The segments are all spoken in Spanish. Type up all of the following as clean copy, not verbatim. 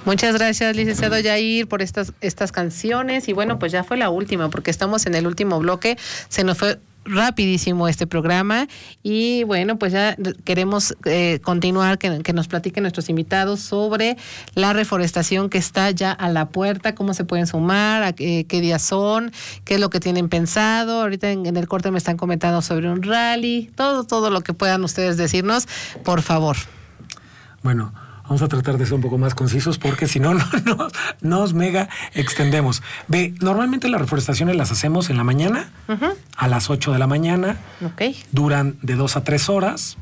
Muchas gracias, licenciado Yair, por estas canciones. Y bueno, pues ya fue la última, porque estamos en el último bloque. Se nos fue rapidísimo este programa y bueno, pues ya queremos continuar, que nos platiquen nuestros invitados sobre la reforestación que está ya a la puerta, cómo se pueden sumar, qué días son, qué es lo que tienen pensado. Ahorita en el corte me están comentando sobre un rally, todo lo que puedan ustedes decirnos, por favor. Bueno, vamos a tratar de ser un poco más concisos porque si no, nos mega extendemos. Normalmente las reforestaciones las hacemos en la mañana, a las 8 de la mañana. Okay. Duran de 2 a 3 horas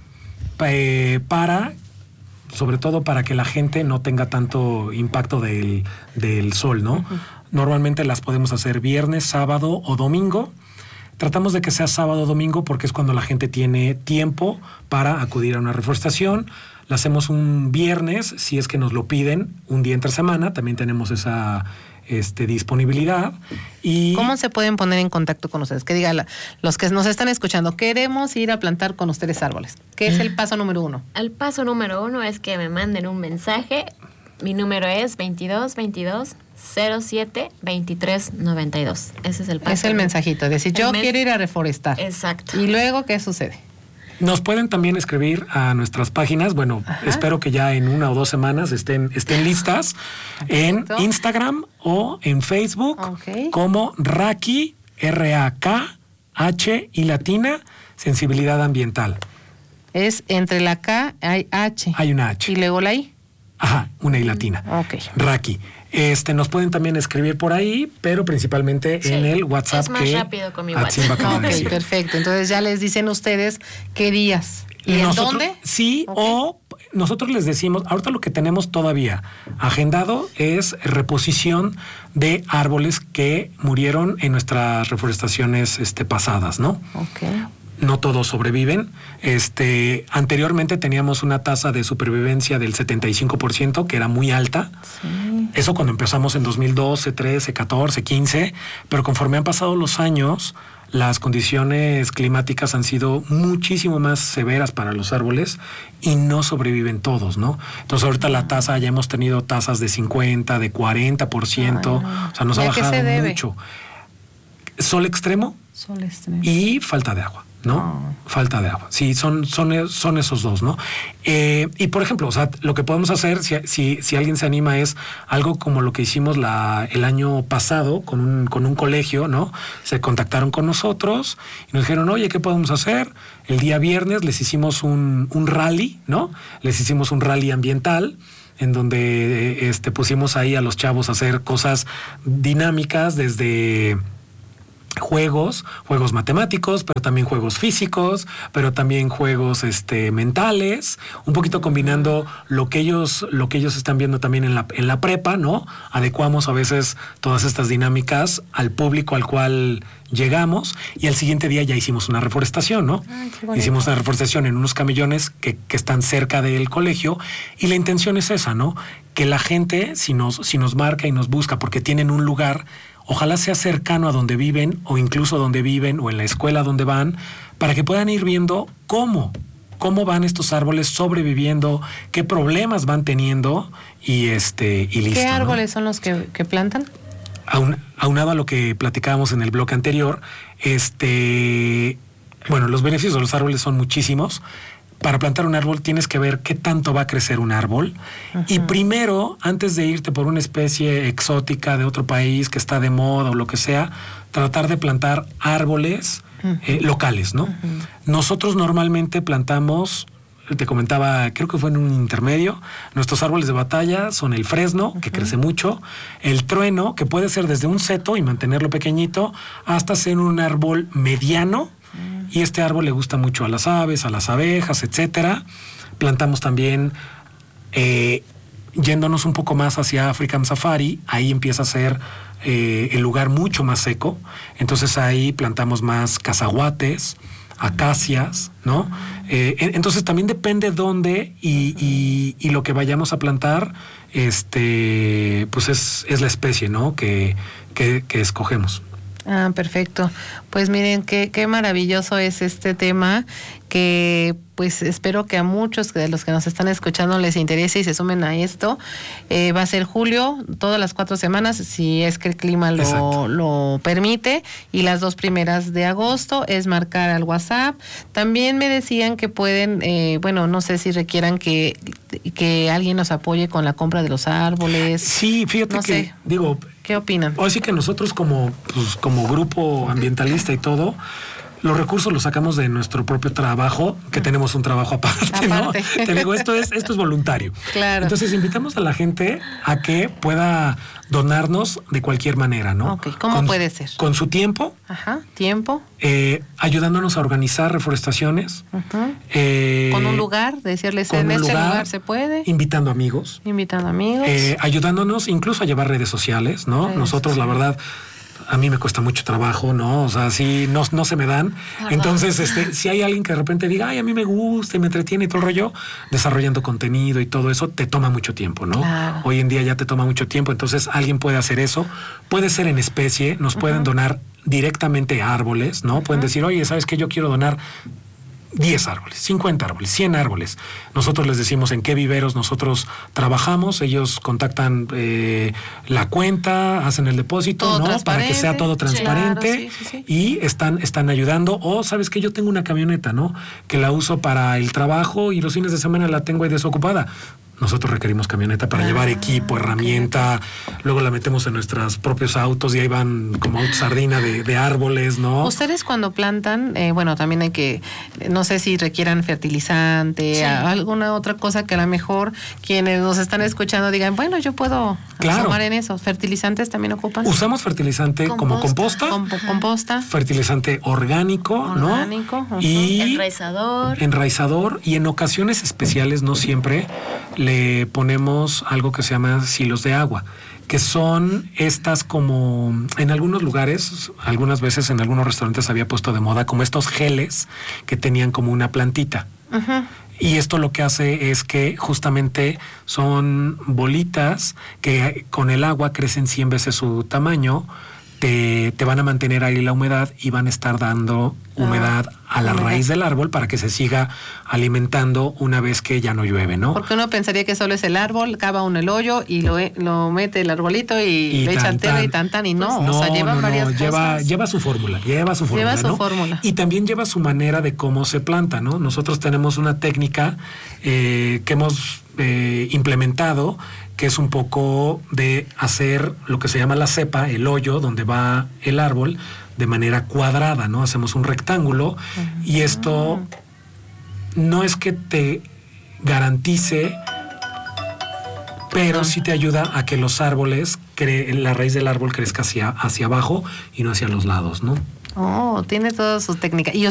sobre todo para que la gente no tenga tanto impacto del sol, ¿no? Normalmente las podemos hacer viernes, sábado o domingo. Tratamos de que sea sábado o domingo porque es cuando la gente tiene tiempo para acudir a una reforestación. La hacemos un viernes, si es que nos lo piden, un día entre semana. También tenemos esa disponibilidad. Y ¿cómo se pueden poner en contacto con ustedes? Que digan los que nos están escuchando, queremos ir a plantar con ustedes árboles. ¿Qué es el paso número 1? El paso número 1 es que me manden un mensaje. Mi número es 2222 07 23 92. Ese es el paso. Es el mensajito, decir, yo quiero ir a reforestar. Exacto. ¿Y luego qué sucede? Nos pueden también escribir a nuestras páginas. Bueno, espero que ya en 1 o 2 semanas estén listas. Perfecto. En Instagram o en Facebook, como Raki, RAKH y latina, sensibilidad ambiental. Es entre la K hay H. Hay una H. ¿Y luego la I? Ajá, una I latina. Ok. Raki. Nos pueden también escribir por ahí, pero principalmente en el WhatsApp. Es más rápido con mi WhatsApp. Ok, perfecto. Entonces ya les dicen ustedes qué días y en dónde. Sí, o nosotros les decimos, ahorita lo que tenemos todavía agendado es reposición de árboles que murieron en nuestras reforestaciones pasadas, ¿no? Ok. No todos sobreviven. Anteriormente teníamos una tasa de supervivencia del 75%, que era muy alta. Sí. Eso cuando empezamos en 2012, 13, 14, 15, pero conforme han pasado los años, las condiciones climáticas han sido muchísimo más severas para los árboles y no sobreviven todos, ¿no? Entonces ahorita la tasa, ya hemos tenido tasas de 50, de 40%, o sea, nos ha bajado mucho. Sol extremo y falta de agua, ¿no? Falta de agua. Sí, son esos dos, ¿no? Y por ejemplo, o sea, lo que podemos hacer, si alguien se anima, es algo como lo que hicimos el año pasado con un colegio, ¿no? Se contactaron con nosotros y nos dijeron, oye, ¿qué podemos hacer? El día viernes les hicimos un rally, ¿no? Les hicimos un rally ambiental, en donde pusimos ahí a los chavos a hacer cosas dinámicas, desde juegos matemáticos, pero también juegos físicos, pero también juegos mentales, un poquito combinando lo que ellos están viendo también en la prepa, ¿no? Adecuamos a veces todas estas dinámicas al público al cual llegamos, y al siguiente día ya hicimos una reforestación, ¿no? Hicimos una reforestación en unos camellones que están cerca del colegio, y la intención es esa, ¿no? Que la gente, si nos marca y nos busca porque tienen un lugar, ojalá sea cercano a donde viven, o incluso donde viven, o en la escuela donde van, para que puedan ir viendo cómo van estos árboles sobreviviendo, qué problemas van teniendo, y listo. ¿Qué árboles son los que plantan? Aunado a lo que platicábamos en el bloque anterior, bueno, los beneficios de los árboles son muchísimos. Para plantar un árbol tienes que ver qué tanto va a crecer un árbol. Y primero, antes de irte por una especie exótica de otro país que está de moda o lo que sea, tratar de plantar árboles locales, ¿no? Nosotros normalmente plantamos, te comentaba, creo que fue en un intermedio, nuestros árboles de batalla son el fresno, que crece mucho, el trueno, que puede ser desde un seto y mantenerlo pequeñito, hasta ser un árbol mediano. Y este árbol le gusta mucho a las aves, a las abejas, etcétera. Plantamos también, yéndonos un poco más hacia African Safari, ahí empieza a ser el lugar mucho más seco. Entonces ahí plantamos más cazaguates, acacias, ¿no? Entonces también depende dónde y lo que vayamos a plantar, pues es la especie, ¿no? que escogemos. Ah, perfecto. Pues miren, qué maravilloso es este tema, que pues espero que a muchos de los que nos están escuchando les interese y se sumen a esto. Va a ser julio, todas las 4 semanas, si es que el clima lo permite, y las 2 primeras de agosto es marcar al WhatsApp. También me decían que pueden, bueno, no sé si requieran que alguien nos apoye con la compra de los árboles. Sí, fíjate que, digo... ¿Qué opinan? Hoy sí que nosotros como grupo ambientalista y todo, los recursos los sacamos de nuestro propio trabajo, que tenemos un trabajo aparte, ¿no? Te digo, esto es voluntario. Claro. Entonces invitamos a la gente a que pueda donarnos de cualquier manera, ¿no? Ok, ¿cómo puede ser? Con su tiempo. Ajá, tiempo. Ayudándonos a organizar reforestaciones. Con un lugar, decirles en este lugar se puede. Invitando amigos. Ayudándonos incluso a llevar redes sociales, ¿no? Nosotros, la verdad, a mí me cuesta mucho trabajo, ¿no? O sea, sí, no se me dan. Entonces, si hay alguien que de repente diga, ay, a mí me gusta y me entretiene y todo el rollo, desarrollando contenido y todo eso, te toma mucho tiempo, ¿no? Claro. Hoy en día ya te toma mucho tiempo, entonces alguien puede hacer eso. Puede ser en especie, nos pueden donar directamente árboles, ¿no? Pueden decir, oye, ¿sabes qué? Yo quiero donar 10 árboles, 50 árboles, 100 árboles. Nosotros les decimos en qué viveros nosotros trabajamos, ellos contactan la cuenta, hacen el depósito, ¿no? Para que sea todo transparente. Claro, sí. Y están ayudando. O, ¿sabes qué? Yo tengo una camioneta, ¿no? Que la uso para el trabajo y los fines de semana la tengo ahí desocupada. Nosotros requerimos camioneta para llevar equipo, herramienta, luego la metemos en nuestros propios autos y ahí van como autos sardina de árboles, ¿no? Ustedes cuando plantan, bueno, también hay que, no sé si requieran fertilizante, alguna otra cosa que a lo mejor quienes nos están escuchando digan, bueno, yo puedo asomar en eso. ¿Fertilizantes también ocupan? Usamos fertilizante como composta. Composta. Fertilizante orgánico, ¿no? Y enraizador. Y en ocasiones especiales, no siempre, le ponemos algo que se llama silos de agua, que son estas como, en algunos lugares, algunas veces en algunos restaurantes había puesto de moda como estos geles que tenían como una plantita. Y esto lo que hace es que justamente son bolitas que con el agua crecen 100 veces su tamaño, te van a mantener ahí la humedad y van a estar dando humedad a la raíz del árbol para que se siga alimentando una vez que ya no llueve, ¿no? Porque uno pensaría que solo es el árbol, cava uno el hoyo y lo mete el arbolito y le echa tierra y no, o sea, llevan varias cosas. Lleva su fórmula, ¿no? Y también lleva su manera de cómo se planta, ¿no? Nosotros tenemos una técnica que hemos implementado, que es un poco de hacer lo que se llama la cepa, el hoyo donde va el árbol, de manera cuadrada, ¿no? Hacemos un rectángulo y esto no es que te garantice, pero sí te ayuda a que los árboles, la raíz del árbol crezca hacia abajo y no hacia los lados, ¿no? Oh, tiene toda su técnica. ¿Y